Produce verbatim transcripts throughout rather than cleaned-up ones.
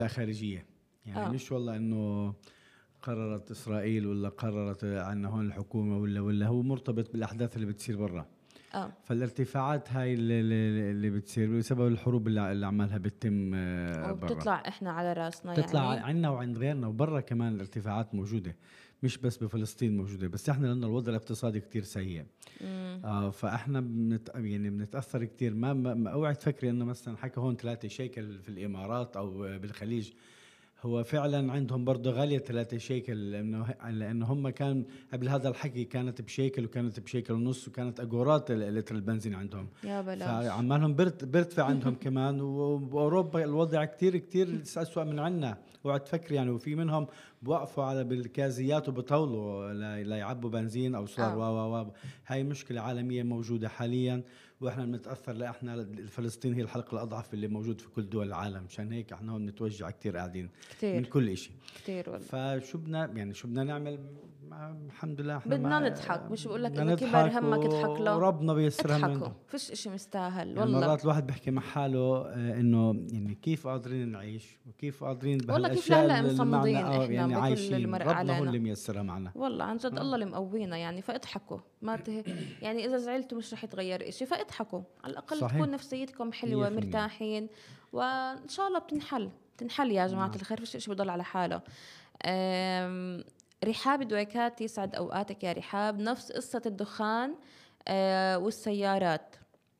خارجية، يعني اه مش والله إنه قررت إسرائيل ولا قررت عنا هون الحكومة ولا ولا هو مرتبط بالأحداث اللي بتصير برا. اه فالارتفاعات هاي اللي, اللي اللي بتصير بسبب الحروب اللي, اللي عمالها بتتم آه، برا، وبتطلع احنا على راسنا تطلع يعني. عنا وعند غيرنا وبرا كمان الارتفاعات موجودة، مش بس بفلسطين موجودة، بس احنا لأن الوضع الاقتصادي كتير سيء. امم آه فاحنا بنت يعني بنتاثر كثير. ما, ما ما اوعي تفكري انه مثلا حكى هون ثلاثة شيكل في الامارات او بالخليج، هو فعلا عندهم برضه غالية ثلاثة شيكل، لأنه لأنه هم كان قبل هذا الحكي كانت بشيكل وكانت بشيكل ونص وكانت أجورات لتر البنزين عندهم. يا بلاش. فعمالهم برت بيرتفع عندهم كمان. وبأوروبا الوضع كتير كتير أسوأ من عنا. اوعى تفكري يعني، وفي منهم بوقفوا على بالكازيات وبطولوا لا لا يعبوا بنزين أو سولار. اه و و هاي مشكلة عالمية موجودة حاليا، واحنا بنتاثر. لا احنا فلسطين هي الحلقه الاضعف اللي موجود في كل دول العالم، مشان هيك احنا هون نتوجع كتير قاعدين من كتير كل إشي. كتير والله. فشو بدنا يعني شو بدنا نعمل؟ ما الحمد لله احنا بدنا ما نضحك، مش بقول لك بدنا اذا كبر نضحك همك اضحك له. وربنا بيسرها من اضحكوا، عنده. فيش اشي مستاهل يعني والله. مرات الواحد بيحكي مع حاله آه، انه يعني كيف قادرين نعيش وكيف قادرين والله كيف بهالاشياء لهلا اللي معنا، مصمدين اه احنا يعني بكل عايشين. المرق ربنا هو علينا. اللي ميسرها معنا. والله عن جد آه. الله اللي مقوينا يعني. فاضحكوا ما ته... يعني اذا زعلتوا مش رح يتغير اشي، فاضحكوا على الاقل صحيح. تكون نفسيتكم مية حلوه في المية. مرتاحين، وان شاء الله بتنحل. بتنحل يا جماعه نعم. الخير، فيش اشي بضل على حاله. أم... رحاب دويكات، يسعد اوقاتك يا رحاب. نفس قصه الدخان أه والسيارات.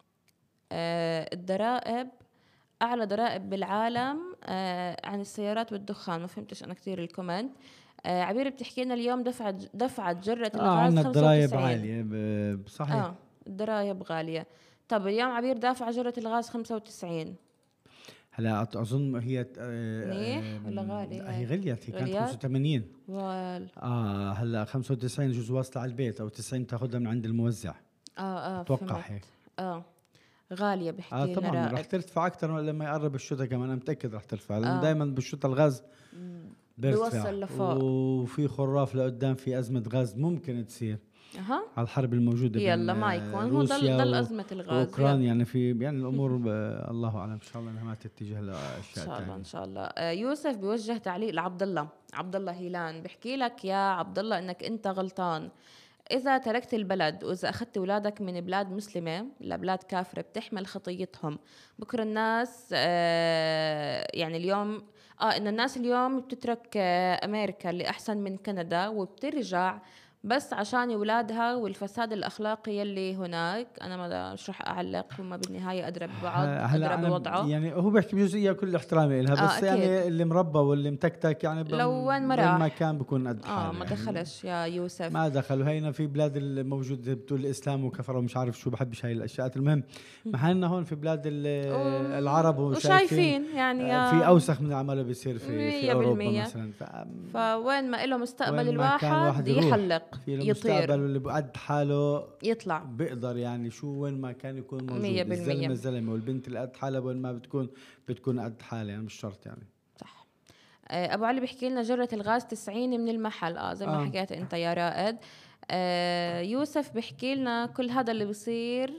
أه الضرائب، أعلى ضرائب بالعالم آه عن السيارات والدخان. ما فهمتش أنا كتير الكومنت. آه عبير بتحكي لنا اليوم دفعت دفعت جرة اه الغاز عنا خمسة الضرايب وتسعين. عالية ب- صحيح. اه الضرايب غالية. طب اليوم عبير دافع جرة الغاز خمسة وتسعين. هلا اظن هي آه، منيح ولا غالي آه، هي هاي؟ غليت، هي كانت غليات خمسة وثمانين. وال اه هلا خمسة وتسعين جزء واصله على البيت، او تسعين تاخذها من عند الموزع. اه اه اتوقع فهمت. هيك. اه غالية اه بحكي لنا طبعا راح رائد. ترتفع اكثر لما يقرب الشتاء كمان، انا متاكد راح ترتفع لانه اه دائما بالشتاء الغاز بيرتفع. بيوصل لفوق. وفي خراف لقدام، في ازمه غاز ممكن تصير اها على الحرب الموجوده بين يلا ما آه، يكون هو ضل روسيا ضل و- أزمة الغاز يلا. واوكرانيا. يعني في يعني الامور آه، الله اعلم، ان شاء الله انها ما تتجه ان لاشياء شاء الله ان ثانيه. شاء الله. آه، يوسف بيوجه تعليق لعبد الله. عبد الله هيلان بيحكي لك يا عبد الله انك انت غلطان اذا تركت البلد، واذا اخذت اولادك من بلاد مسلمه لبلاد كافره بتحمل خطيتهم. بكره الناس آه يعني اليوم اه ان الناس اليوم بتترك آه امريكا اللي احسن من كندا وبترجع بس عشان اولادها والفساد الاخلاقي يلي هناك. انا ما مش رح اعلق، وما بالنهايه ادرى ببعض ه- ادرى هلا انا ب- بوضعه. يعني هو بيحكي بجزئيه كل احترامي لها، اه بس اكيد. يعني اللي مربى واللي متكتك يعني لو وين ما ب- وين ما راح. كان بكون قد اه حاله ما يعني. دخلش يا يوسف. ما دخلوا هينا في بلاد الموجودة بتقول الإسلام وكفر ومش عارف شو، بحبش هاي الأشياء. المهم ما حنا هون في بلاد ال- العرب و- وشايفين وشايفين يعني آه، في يا أوسخ من العمل بيصير في في مية أوروبا بالمية. مثلا. ف فوين ما إله وين مستقبل ما كان الواحد الواحد يروح يحلق في له مستقبل، يطير واللي بقد حاله يطلع. بيقدر يعني شو وين ما كان يكون مية موجود. الزلمة بالمية الزلمة والبنت اللي قد حالها وين ما بتكون بتكون قد حالها، يعني مش شرط يعني. صح. آه، أبو علي بيحكي لنا جرة الغاز تسعين من المحل. آه زي ما اه حكيت أنت يا رائد. آه يوسف بيحكي لنا كل هذا اللي بصير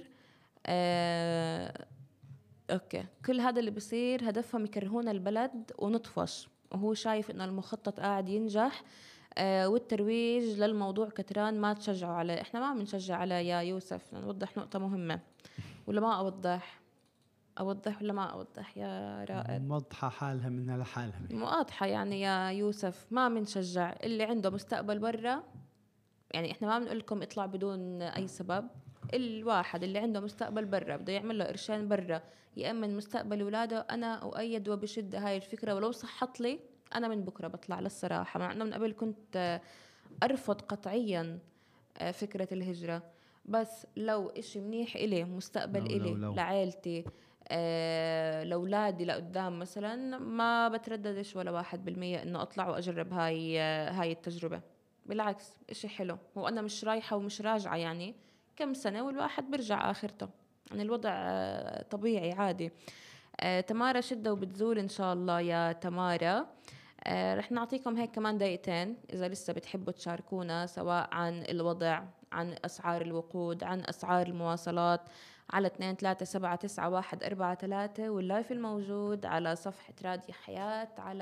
آه اوكي كل هذا اللي بصير هدفهم يكرهون البلد ونطفش، وهو شايف انه المخطط قاعد ينجح. آه والترويج للموضوع كتران، ما تشجعوا عليه. احنا ما بنشجع عليه يا يوسف. نوضح نقطة مهمة ولا ما اوضح؟ اوضح ولا ما اوضح يا رائد؟ موضحة حالها منها لحالها. واضحة يعني يا يوسف. ما بنشجع اللي عنده مستقبل برا. يعني احنا ما بنقول لكم اطلع بدون اي سبب. الواحد اللي عنده مستقبل برا بده يعمل له قرشين برا يأمن مستقبل اولاده، انا اؤيد وبشده هاي الفكره. ولو صحت لي انا من بكره بطلع للصراحه، مع انه من قبل كنت آه، ارفض قطعيا آه، فكره الهجره. بس لو اشي منيح إلي، مستقبل لو لو إلي لو لعائلتي آه، لأولادي لقدام مثلا، ما بترددش ولا واحد بالمية إنه أطلع وأجرب هاي آه، هاي التجربة. بالعكس إشي حلو. هو أنا مش رايحة ومش راجعة يعني كم سنة والواحد برجع آخرته. يعني الوضع آه، طبيعي عادي. آه، تمارا شدة وبتزول إن شاء الله يا تمارا. آه، رح نعطيكم هيك كمان دقيقتين إذا لسه بتحبوا تشاركونا، سواء عن الوضع، عن أسعار الوقود، عن أسعار المواصلات، على اثنين ثلاثة سبعة تسعة واحد أربعة ثلاثة، واللايف الموجود على صفحة راديو حياة على